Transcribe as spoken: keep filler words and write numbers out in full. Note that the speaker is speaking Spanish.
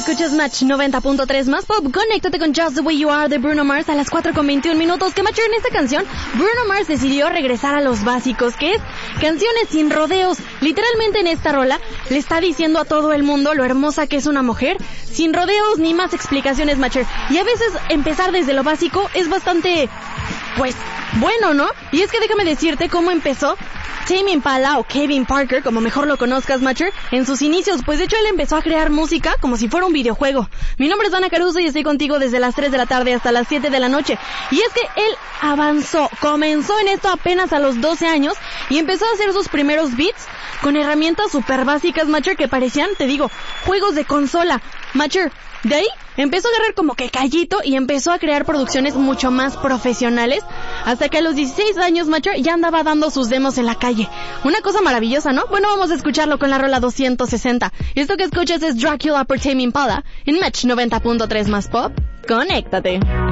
escuchas Match noventa punto tres más pop. Conéctate con Just the Way You Are de Bruno Mars a las cuatro con veintiún minutos. Que Match, en esta canción Bruno Mars decidió regresar a los básicos, que es canciones sin rodeos. Literalmente en esta rola le está diciendo a todo el mundo lo hermosa que es una mujer, sin rodeos ni más explicaciones, Matcher. Y a veces empezar desde lo básico es bastante, pues, bueno, ¿no? Y es que déjame decirte cómo empezó Tame Impala, o Kevin Parker, como mejor lo conozcas, Matcher, en sus inicios. Pues de hecho él empezó a crear música como si fuera un videojuego. Mi nombre es Dana Caruso y estoy contigo desde las tres de la tarde hasta las siete de la noche. Y es que él avanzó, comenzó en esto apenas a los doce años y empezó a hacer sus primeros beats con herramientas súper básicas, Matcher, que parecían, te digo, juegos de consola. Matcher, de ahí empezó a agarrar como que callito y empezó a crear producciones mucho más profesionales, hasta que a los dieciséis años, Matcher, ya andaba dando sus demos en la calle. Una cosa maravillosa, ¿no? Bueno, vamos a escucharlo con la rola doscientos sesenta. Y esto que escuchas es Dracula por Tame Impala en Match noventa punto tres más pop. Conéctate.